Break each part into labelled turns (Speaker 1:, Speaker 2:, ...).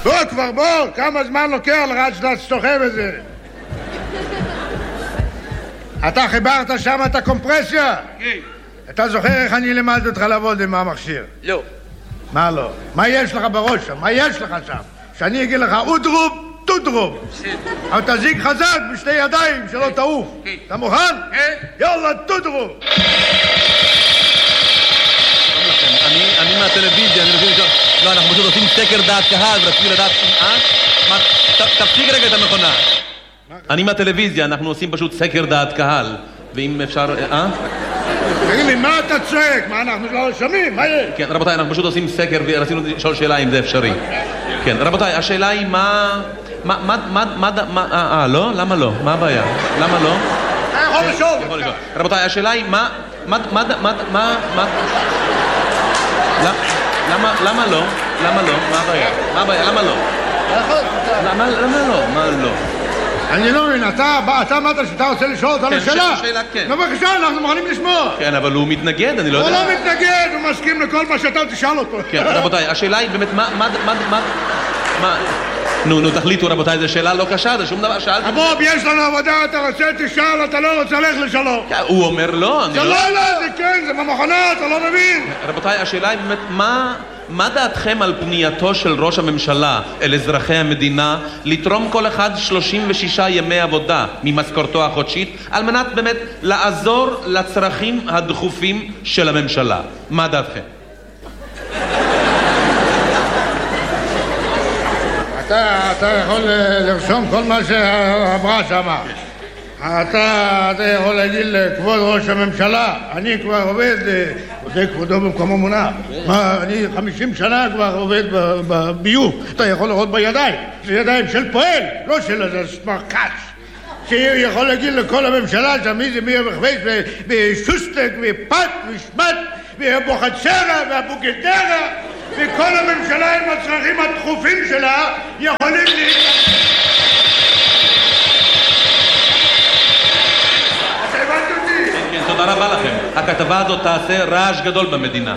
Speaker 1: בוא כבר בוא, כמה זמן לוקח לך עד שאתה סוחב את זה? אתה חיברת שם את הקומפרסיה?
Speaker 2: כן.
Speaker 1: אתה זוכר איך אני למדתי אותך לעבוד עם המכשיר?
Speaker 2: לא.
Speaker 1: מה לא? מה יש לך בראש שם? מה יש לך שם? שאני אגיד לך אודרוב, טודרוב. אבל תזיק חזק בשתי ידיים שלא תעוף. אתה מוכן?
Speaker 2: כן.
Speaker 1: יאללה, טודרוב.
Speaker 3: אני מהטלוויזיה, אני מבין... לא, אנחנו פשוט עושים סקר דעת קהל ורציתי לדעת... תפסיק רגע את המכונה. אני מהטלוויזיה, אנחנו עושים פשוט סקר דעת קהל, ואם אפשר...
Speaker 1: תגיד לי, מה אתה צועק? מה, אנחנו לא שומעים? מה יש?
Speaker 3: כן, רבותיי, אנחנו פשוט עושים סקר ורצינו לשאול שאלה אם זה אפשרי. כן, רבותיי, השאלה היא מה... לא? למה לא? מה הבעיה? למה לא?
Speaker 1: אתה יכול לשאול.
Speaker 3: רבותיי, השאלה היא מה... למה לא? למה לא? מה הבעיה? מה הבעיה? למה לא? למה לא? מה לא?
Speaker 1: אני לא מבין, אתה אמרת שאתה רוצה לשאול אותנו שאלה?
Speaker 3: שאלה, כן.
Speaker 1: בבקשה, אנחנו מוכנים לשמוע.
Speaker 3: כן, אבל הוא מתנגד, אני לא יודע.
Speaker 1: הוא לא מתנגד, הוא מסכים לכל מה שאתה תשאל אותו.
Speaker 3: כן, רבותיי, השאלה היא באמת, מה... נו, תחליטו רבותיי, זו שאלה לא קשה, זה שום דבר, שאלתי...
Speaker 1: בוב, יש לנו עבודה, אתה רוצה תשאל, אתה לא רוצה ללכת לשלום.
Speaker 3: הוא אומר לא, אני
Speaker 1: לא... זה כן, זה במכונה, אתה לא מבין.
Speaker 3: רבותיי, השאלה היא באמת, מה דעתכם על פנייתו של ראש הממשלה אל אזרחי המדינה לתרום כל אחד 36 ימי עבודה ממשכורתו החודשית על מנת באמת לעזור לצרכים הדחופים של הממשלה? מה דעתכם?
Speaker 1: אתה יכול לרשום כל מה שאמרה שמה. אתה יכול להגיד לכבוד ראש הממשלה, אני כבר עובד, זה כבודו במקומו מונח. אני 50 שנה כבר עובד בביוב. אתה יכול לראות בידיים, זה ידיים של פועל, לא של איזה סמרקש. שיכול להגיד לכל הממשלה שמי זה מי המחבש ושוסטק ופת ושמת ובוחצרה והבוגדרה וכל הממשלה עם הצרכים הדחופים שלה יכולים לי... אתה הבנת אותי?
Speaker 3: כן, תודה רבה לכם. הכתבה הזאת תעשה רעש גדול במדינה.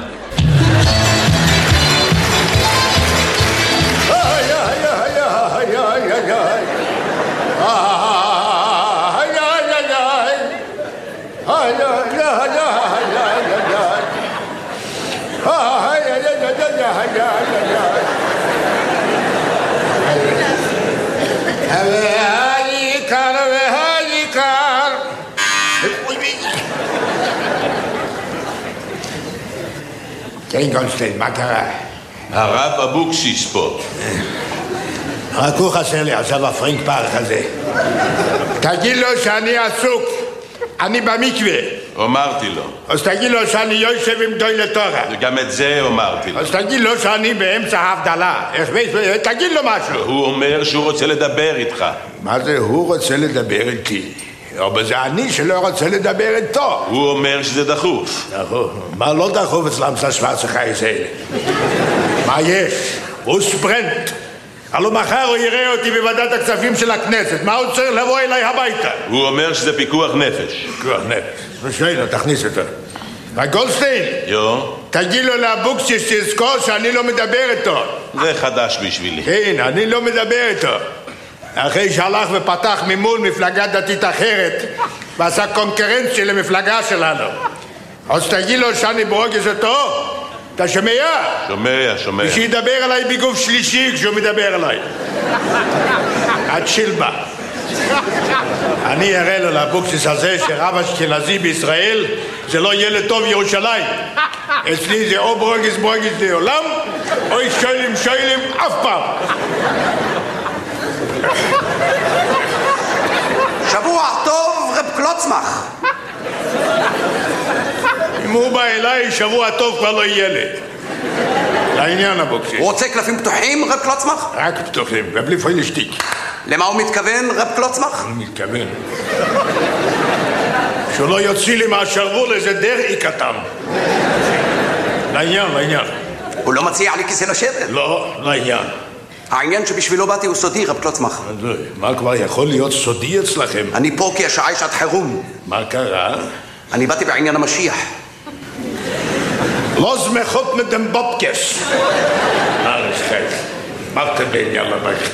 Speaker 1: כן, גולדשטיין, מה קרה?
Speaker 4: הרב אבוקסיס פה.
Speaker 1: רק הוא חסר לי עכשיו הפרינק פארק הזה. תגיד לו שאני עסוק, אני במקווה.
Speaker 4: אמרתי לו.
Speaker 1: אז תגיד לו שאני יושב עם דוי לתורה.
Speaker 4: וגם את זה אמרתי לו.
Speaker 1: אז תגיד לו שאני באמצע ההבדלה. תגיד לו משהו.
Speaker 4: הוא אומר שהוא רוצה לדבר איתך.
Speaker 1: מה זה הוא רוצה לדבר איתי? אבל זה אני שלא רוצה לדבר איתו.
Speaker 4: הוא אומר שזה דחוף.
Speaker 1: דחוף? מה לא דחוף אצלם שוורצה חייס האלה? מה יש? הוא ספרנט. הלוא מחר הוא יראה אותי בוועדת הכספים של הכנסת. מה הוא צריך לבוא אליי הביתה?
Speaker 4: הוא אומר שזה פיקוח נפש.
Speaker 1: פיקוח נפש. ושאלה, תכניס אותו. גולדשטיין, תגיד לו לאבוקסיס שיזכור שאני לא מדבר איתו.
Speaker 4: זה חדש בשבילי.
Speaker 1: כן, אני לא מדבר איתו. אחרי שהלך ופתח ממול מפלגה דתית אחרת ועשה קונקרנציה למפלגה שלנו. אז תגיד לו שאני ברוגז אותו. אתה שומע?
Speaker 4: שומע.
Speaker 1: ושידבר עליי בגוף שלישי כשהוא מדבר עליי. עד שילבה. אני אראה לו לאבוקסיס הזה שרב אשכנזי בישראל זה לא ילד טוב ירושלים. אצלי זה או ברוגז לעולם או שואלים אף פעם.
Speaker 5: שבוע טוב רב קלוצמח.
Speaker 1: אם הוא בא אליי שבוע טוב כבר לא יהיה לי. לעניין אבוקסיס.
Speaker 5: הוא רוצה קלפים פתוחים רב קלוצמח?
Speaker 1: רק פתוחים ובלי פוילשטיק.
Speaker 5: למה הוא מתכוון רב קלוצמח?
Speaker 1: הוא מתכוון שהוא לא יוציא לי מהשרוול איזה דרעי קטן. לעניין.
Speaker 5: הוא לא מציע לי כיסא לשבת?
Speaker 1: לא, לעניין.
Speaker 5: העניין שבשבילו באתי הוא סודי רב קלוצמח.
Speaker 1: מה כבר יכול להיות סודי אצלכם?
Speaker 5: אני פה כי השעה היא שעת חירום.
Speaker 1: מה קרה?
Speaker 5: אני באתי בעניין המשיח.
Speaker 1: לא זמחות מדם בובקס.
Speaker 2: מרתם בעניין למערכת.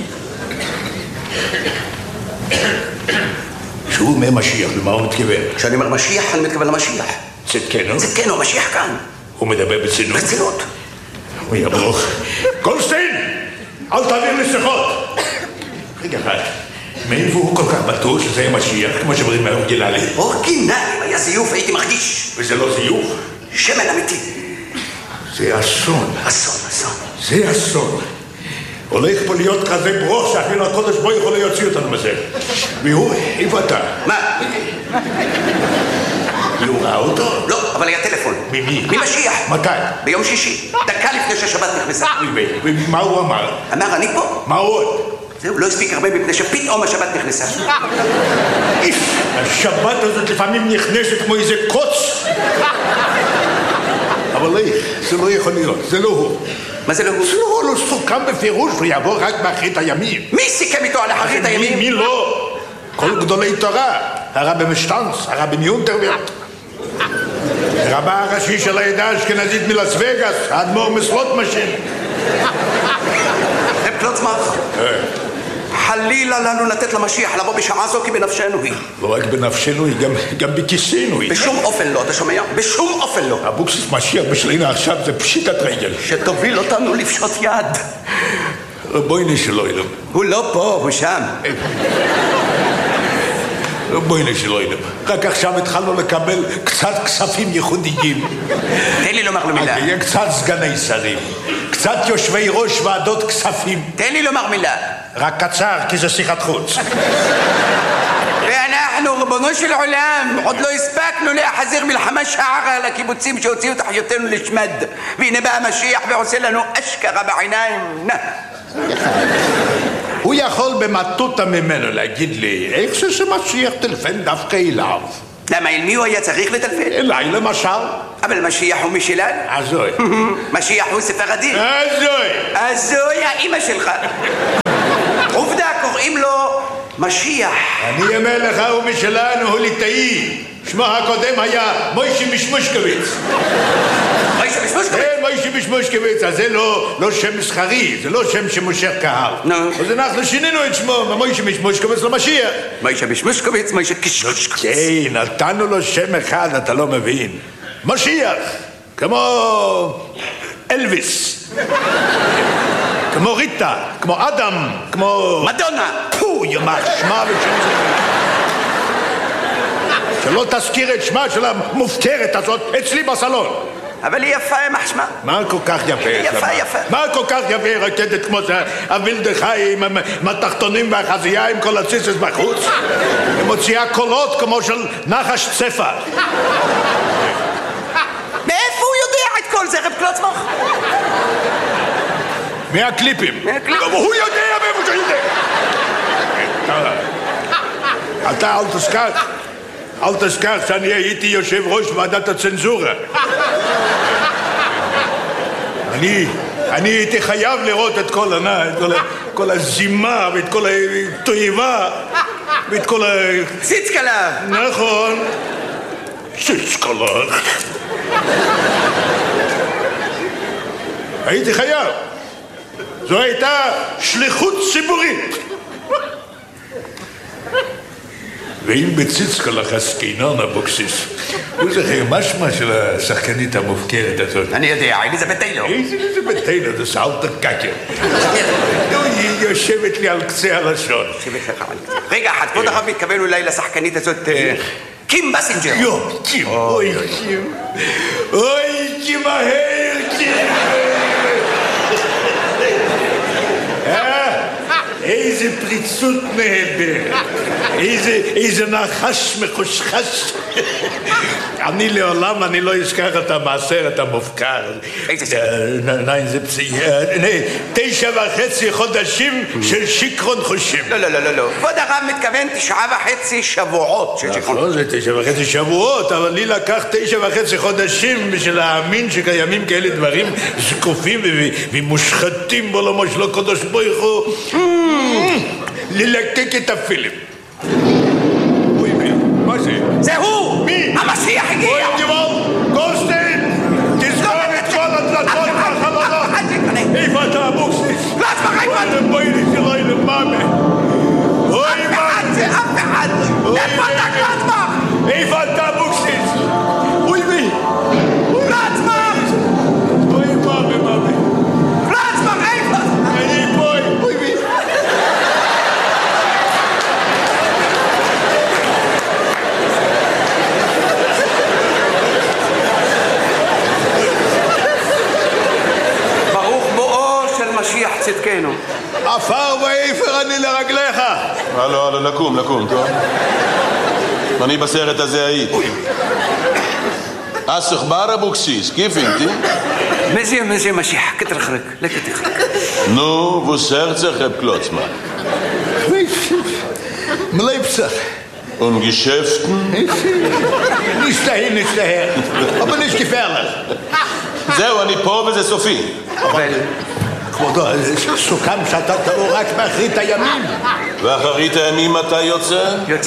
Speaker 2: שהוא אומר משיח, למה הוא מתכוון?
Speaker 5: כשאני אומר משיח, אני מתכוון למשיח.
Speaker 2: צדקנו?
Speaker 5: צדקנו, המשיח כאן.
Speaker 2: הוא מדבר ברצינות?
Speaker 5: ברצינות.
Speaker 2: הוא יברוך. גולדשטיין! אל תעביר לי שיחות! רגע אחד, מאיפה הוא כל כך בטוח שזה יהיה משיח, כמו שאומרים מהאורגינלי?
Speaker 5: אורגינלי, היה זיוף, הייתי מרגיש.
Speaker 2: וזה לא זיוף?
Speaker 5: שמן אמיתי.
Speaker 2: זה אסון.
Speaker 5: אסון.
Speaker 2: זה אסון. הולך פה להיות כזה ברוך שאפילו הקודש בו יכול להוציא אותנו מזה. והוא, איפה אתה?
Speaker 5: מה?
Speaker 2: הוא ראה אותו?
Speaker 5: לא, אבל היה טלפון.
Speaker 2: ממי?
Speaker 5: ממשיח.
Speaker 2: מתי?
Speaker 5: ביום שישי. דקה לפני שהשבת נכנסה.
Speaker 2: ומה הוא אמר?
Speaker 5: אמר, אני פה.
Speaker 2: מה עוד?
Speaker 5: זהו, לא הספיק הרבה מפני שפתאום השבת נכנסה.
Speaker 2: השבת הזאת לפעמים נכנסת כמו איזה קוץ. אבל זה לא יכול להיות, זה לא הוא.
Speaker 5: מה זה לא הוא?
Speaker 2: זה לא הוא, לא סוכם בפירוש, הוא יבוא רק באחרית הימים.
Speaker 5: מי סיכם איתו על אחרית הימים?
Speaker 2: מי לא? כל גדולי תורה, הרבי משטנץ, הרבי מיונטרברט, רבה הראשי של העדה האשכנזית מלאס וגאס, האדמו"ר מסלוטמשין.
Speaker 5: רב קלוצמח, חלילה לנו לתת למשיח לבוא בשעה זו כי בנפשנו היא.
Speaker 2: לא רק בנפשנו היא, גם בכיסנו היא.
Speaker 5: בשום אופן לא, אתה שומע? בשום אופן לא.
Speaker 2: אבוקסיס משיח בשלינה עכשיו זה פשיטת רגל.
Speaker 5: שתוביל אותנו לפשוט יד.
Speaker 2: בואי נשלו אילם.
Speaker 5: הוא לא פה, הוא שם.
Speaker 2: בואי נשלו אילם. רק עכשיו התחלנו לקבל קצת כספים ייחודיים.
Speaker 5: תן לי לומר לו מילה.
Speaker 2: יהיה קצת סגני שרים, קצת יושבי ראש ועדות כספים.
Speaker 5: תן לי לומר מילה.
Speaker 2: רק קצר, כי זה שיחת חוץ.
Speaker 5: ואנחנו, ריבונו של עולם, עוד לא הספקנו להחזיר מלחמה שערה על הקיבוצים שהוציאו את אחיותינו לשמד. והנה בא המשיח ועושה לנו אשכרה בעיניים.
Speaker 2: הוא יכול במטותא ממנו להגיד לי, איך זה שמשיח טלפן דווקא אליו?
Speaker 5: למה, אל מי הוא היה צריך לטלפן?
Speaker 2: אליי למשל.
Speaker 5: אבל משיח הוא משלנו.
Speaker 2: הזוי.
Speaker 5: משיח הוא ספרדי.
Speaker 2: הזוי.
Speaker 5: הזוי האמא שלך. עובדה, קוראים לו משיח.
Speaker 2: אני אומר לך, הוא משלנו, הוא ליטאי. שמו הקודם היה מוישי משמושקוביץ.
Speaker 5: מוישי משמושקוביץ?
Speaker 2: כן, מוישי משמושקוביץ. אז זה לא שם מסחרי, זה לא שם שמושך קהל. אז אנחנו שינינו את שמו ממוישי משמושקוביץ למשיח.
Speaker 5: מוישי משמושקוביץ, מוישי קשקשקוביץ.
Speaker 2: כן, נתנו לו שם אחד, אתה לא מבין. משיח, כמו אלוויס, כמו ריטה, כמו אדם, כמו...
Speaker 5: מדונה.
Speaker 2: פו, ימה, שמה ושם זה. שלא תזכיר את שמה של המופקרת הזאת אצלי בסלון.
Speaker 5: אבל היא יפה, מה שמה?
Speaker 2: מה כל כך יפה?
Speaker 5: יפה.
Speaker 2: מה כל כך יפה רקדת כמו זה הווילדחי עם התחתונים והחזייה עם כל הציצס בחוץ? היא מוציאה קולות כמו של נחש צפה.
Speaker 5: מאיפה הוא יודע את כל זה, רב קלוצמח?
Speaker 2: מהקליפים. גם הוא יודע מאיפה שהוא יודע. אתה אל תשכח שאני הייתי יושב ראש ועדת הצנזורה. אני הייתי חייב לראות את כל הזימה ואת כל התועבה ואת כל
Speaker 5: ציצקלה.
Speaker 2: נכון. ציצקלה. הייתי חייב. זו הייתה שליחות ציבורית. ואם בציצקלך עסקינן אבוקסיס, הוא זוכר משמע של השחקנית המופקרת הזאת.
Speaker 5: אני יודע, אליזבת טיילור.
Speaker 2: אליזבת טיילור, זה סאלטר קאקר. היא יושבת לי על קצה הלשון.
Speaker 5: רגע אחד, כבוד הרב מתכוון אולי לשחקנית הזאת קים בסינג'ר.
Speaker 2: קים, אוי קים. אוי קים מהר, קים. איזה פריצות נהדר, איזה נחש מחושחש. אני לעולם לא אזכר את המעשר, את המופקר.
Speaker 5: איזה שעה?
Speaker 2: 9.5 חודשים של שיקרון חושים.
Speaker 5: לא. כבוד הרב מתכוון 9.5 שבועות של שיקרון.
Speaker 2: לא, זה 9.5 שבועות, אבל לי לקח 9.5 חודשים בשביל להאמין שקיימים כאלה דברים זקופים ומושחתים בעולמו של הקדוש ברוך הוא. ללקק את הפילם. אוי, מה זה?
Speaker 5: זה הוא!
Speaker 2: מי?
Speaker 5: המשיח הגיע!
Speaker 2: אוי, דיבור! גולדשטיין! תסגור את כל הדלתות והחלונות! איפה אתה, אבוקסיס?
Speaker 5: לא המשיח צדקנו.
Speaker 2: עפר ואיפר אני לרגליך.
Speaker 4: הלו, לקום, טוב? אני בסרט הזה הייתי. הסוחבר אבוקסיס, כיף אינתי?
Speaker 5: מזה משיח, כתרחרק, לכתרחרק.
Speaker 4: נו, וסרצח קלוצמן.
Speaker 2: מלייפסך.
Speaker 4: Und Geschäften?
Speaker 2: nicht daher. Aber nicht gefährlich.
Speaker 4: זהו, אני פה וזה סופי.
Speaker 5: אבל...
Speaker 2: כבודו, סוכם שאתה תאור רק באחרית הימים.
Speaker 4: ואחרית הימים אתה יוצא?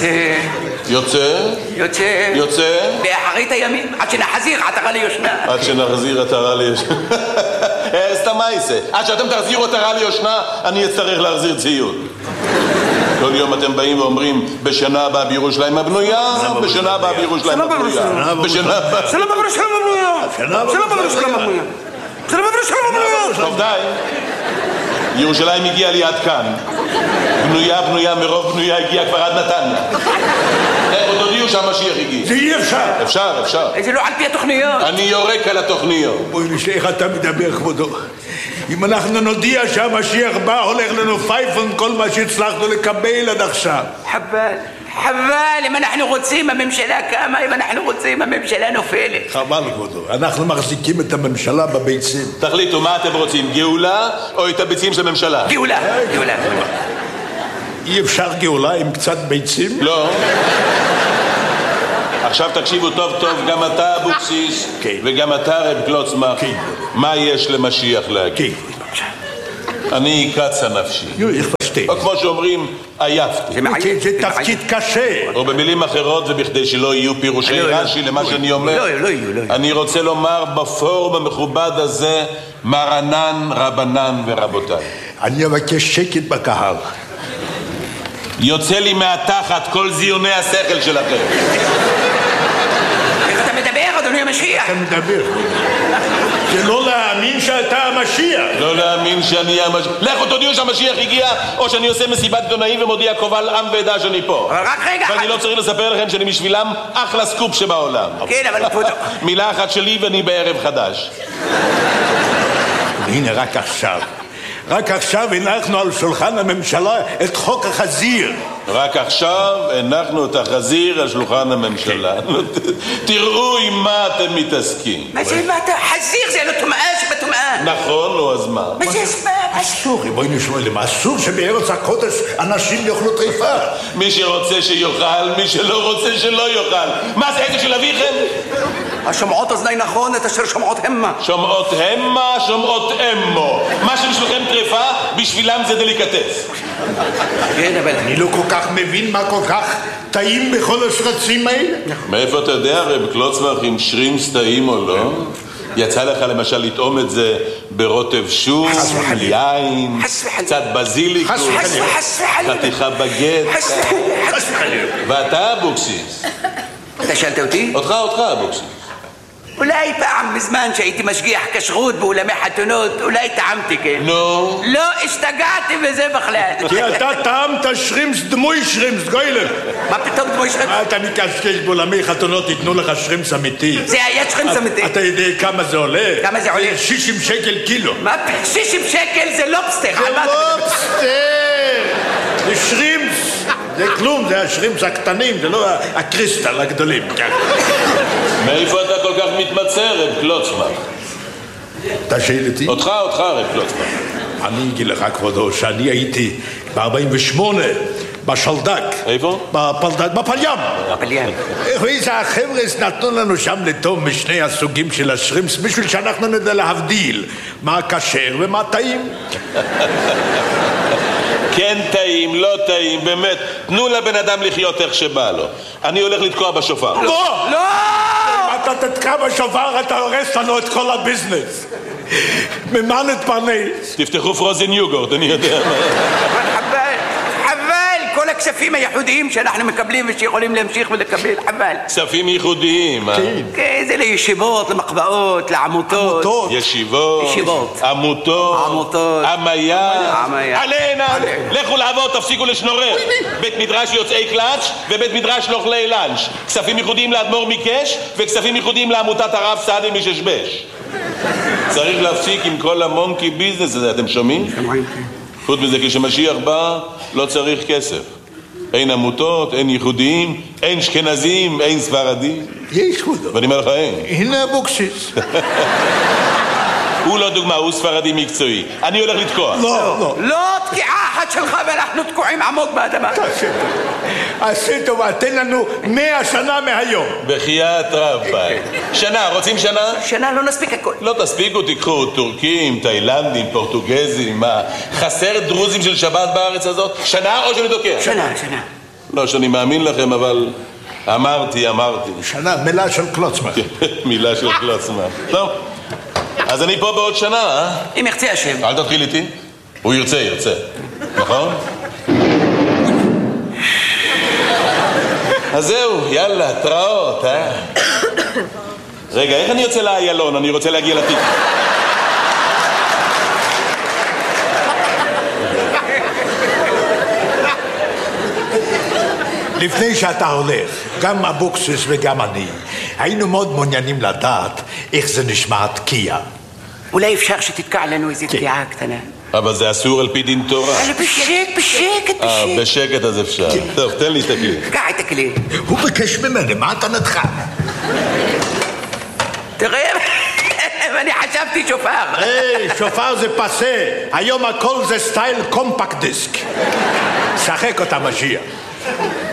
Speaker 4: יוצא?
Speaker 5: באחרית הימים, עד שנחזיר עטרה ליושנה.
Speaker 4: עד שנחזיר עטרה ליושנה. סתם מה יעשה? עד שאתם תחזירו עטרה ליושנה, אני אצטרך להחזיר ציוד. כל יום אתם באים ואומרים, בשנה הבאה בירושלים הבנויה, בשנה הבאה בירושלים הבנויה.
Speaker 5: זה לא בירושלים הבנויה.
Speaker 4: טוב די. ירושלים הגיעה לי עד כאן. בנויה, מרוב בנויה הגיעה כבר עד נתניה. עוד הודיעו שהמשיח הגיע.
Speaker 2: זה אי אפשר.
Speaker 4: אפשר.
Speaker 5: זה לא על פי התוכניות.
Speaker 4: אני יורק על התוכניות.
Speaker 2: בואי נשאר, איך אתה מדבר, כבודו? אם אנחנו נודיע שהמשיח בא, הולך לנו פייפון כל מה שהצלחנו לקבל עד עכשיו.
Speaker 5: חבל, אם אנחנו רוצים הממשלה קמה, אם אנחנו רוצים הממשלה נופלת.
Speaker 2: חבל, כבודו, אנחנו מחזיקים את הממשלה בביצים.
Speaker 4: תחליטו, מה אתם רוצים, גאולה או את הביצים של הממשלה?
Speaker 5: גאולה.
Speaker 2: אי אפשר גאולה עם קצת ביצים?
Speaker 4: לא. עכשיו תקשיבו טוב, גם אתה אבוקסיס, וגם אתה רב קלוצמן, מה יש למשיח להגיד? אני קצה נפשי. או כמו שאומרים, עייפתי.
Speaker 2: זה תפקיד קשה.
Speaker 4: או במילים אחרות, ובכדי שלא יהיו פירושי רש"י למה שאני אומר, אני רוצה לומר בפורום המכובד הזה, מרנן, רבנן ורבותיי.
Speaker 2: אני אבקש שקט בקהל.
Speaker 4: יוצא לי מהתחת כל זיוני השכל שלכם.
Speaker 5: איך אתה מדבר, אדוני המשיח?
Speaker 2: אתה מדבר. זה לא להאמין שאתה המשיח.
Speaker 4: לא להאמין שאני המשיח. לכו תודיעו שהמשיח הגיע, או שאני עושה מסיבת עיתונאים ומודיע קובל עם ועדה שאני פה.
Speaker 5: רק רגע.
Speaker 4: ואני לא צריך לספר לכם שאני בשבילם אחלה סקופ שבעולם.
Speaker 5: כן, אבל כבודו.
Speaker 4: מילה אחת שלי ואני בערב חדש.
Speaker 2: הנה, רק עכשיו הנחנו על שולחן הממשלה את חוק החזיר.
Speaker 4: רק עכשיו הנחנו את החזיר על שולחן הממשלה. תראו עם מה אתם מתעסקים.
Speaker 5: מה זה, מה אתה? חזיר זה לא טומאה שבטומאה.
Speaker 4: נכון, נו, אז מה?
Speaker 5: מה זה אסמה?
Speaker 2: אסור, בואי נשמע למה, אסור שבארץ הקודש אנשים יאכלו טריפה.
Speaker 4: מי שרוצה שיאכל, מי שלא רוצה שלא יאכל. מה זה, איזה של אביכם?
Speaker 5: השומעות אוזני נכון, את אשר שומעות המה.
Speaker 4: שומעות המה, שומעות אמו. מה שבשבילכם טריפה, בשבילם זה דליקטס.
Speaker 5: כן, אבל...
Speaker 2: אני לא כל כך מבין מה כל כך טעים בכל השרצים האלה.
Speaker 4: מאיפה אתה יודע, רב קלוצמח, אם שרימס טעים או לא? יצא לך למשל לטעום את זה ברוטב שום, יין, קצת בזיליקו, חתיכה בגט. ואתה אבוקסיס?
Speaker 5: אתה שאלת אותי?
Speaker 4: אותך אבוקסיס.
Speaker 5: אולי פעם בזמן שהייתי משגיח כשרות באולמי חתונות, אולי טעמתי, כן?
Speaker 4: נו?
Speaker 5: לא, השתגעתי בזה בכלל.
Speaker 2: כי אתה טעמת שרימס, דמוי שרימס, גוילר.
Speaker 5: מה פתאום דמוי שרימס?
Speaker 2: אתה מקשקש באולמי חתונות, ייתנו לך שרימס אמיתי.
Speaker 5: זה היה שרימס אמיתי.
Speaker 2: אתה יודע כמה זה עולה?
Speaker 5: כמה זה עולה?
Speaker 2: 60 שקל קילו.
Speaker 5: מה? 60 שקל זה לובסטר.
Speaker 2: זה לובסטר! זה שרימס. זה כלום, זה השרימס הקטנים, זה לא הקריסטל הגדולים.
Speaker 5: מאיפה אתה כל כך מתמצא, רב קלוצמן?
Speaker 2: אתה שואל אותי?
Speaker 5: אותך, רב קלוצמן.
Speaker 2: אני אגיד לך, כבודו, שאני הייתי ב-48 בשלדק.
Speaker 5: איפה?
Speaker 2: בפליים.
Speaker 5: בפליים.
Speaker 2: ואיזה החבר'ה נתנו לנו שם לטוב משני הסוגים של השרימס, בשביל שאנחנו נדע להבדיל מה כשר ומה טעים.
Speaker 5: כן טעים, לא טעים, באמת. תנו לבן אדם לחיות איך שבא לו. אני הולך לתקוע בשופר.
Speaker 2: לא! לא! אם אתה תתקע בשופר, אתה הורס לנו את כל הביזנס. ממה נתפרנס?
Speaker 5: תפתחו פרוזן יוגורט, אני יודע מה. חבל, כל הכספים הייחודיים שאנחנו מקבלים ושיכולים להמשיך ולקבל, חבל.
Speaker 4: כספים ייחודיים,
Speaker 5: כן, זה לישיבות, למחבאות, לעמותות.
Speaker 4: ישיבות. עמותות. עמיה. עלינה.
Speaker 5: לכו לעבוד, תפסיקו לשנורר. בית מדרש יוצאי קלאץ' ובית מדרש לאוכלי לאנץ'. כספים ייחודיים לאדמו"ר מקש וכספים ייחודיים לעמותת הרב סעדי מששבש.
Speaker 4: צריך להפסיק עם כל המונקי ביזנס הזה, אתם שומעים? חוץ מזה, כשמשיח בא, לא צריך כסף. אין עמותות, אין ייחודיים, אין אשכנזים, אין ספרדים.
Speaker 2: יש חודו.
Speaker 4: ואני אומר לך, אין.
Speaker 2: הנה אבוקסיס.
Speaker 4: הוא לא דוגמה, הוא ספרדי מקצועי. אני הולך לתקוע.
Speaker 5: לא תקיעה אחת שלך ואנחנו תקועים עמוק באדמה.
Speaker 2: עשי טובה, תן לנו 100 שנה מהיום.
Speaker 4: בחייאת רבי. שנה, רוצים שנה?
Speaker 5: שנה לא נספיק הכל.
Speaker 4: לא תספיקו, תיקחו טורקים, תאילנדים, פורטוגזים, מה? חסר דרוזים של שבת בארץ הזאת? שנה או שאני תוקע?
Speaker 5: שנה.
Speaker 4: לא שאני מאמין לכם, אבל אמרתי.
Speaker 2: שנה, מילה של קלוצמן.
Speaker 4: מילה של קלוצמן. טוב, אז אני פה בעוד שנה, אה?
Speaker 5: אם ירצה השם.
Speaker 4: אל תתחיל איתי. הוא ירצה. נכון? אז זהו, יאללה, תראות, אה? רגע, איך אני יוצא לאיילון? אני רוצה להגיע לתיק.
Speaker 2: לפני שאתה הולך, גם אבוקסיס וגם אני, היינו מאוד מעוניינים לדעת איך זה נשמע תקיעה.
Speaker 5: אולי אפשר שתתקע לנו איזו תקיעה קטנה.
Speaker 4: אבל זה אסור על פי דין תורה.
Speaker 5: בשקט.
Speaker 4: בשקט אז אפשר. טוב, תן לי את הכלי.
Speaker 5: קח את הכלי.
Speaker 2: הוא ביקש ממני, מה אתה נדחה?
Speaker 5: תראה, אני חשבתי שופר.
Speaker 2: היי, שופר זה פסה. היום הכל זה סטייל קומפקט דיסק. שחק אותה משיח.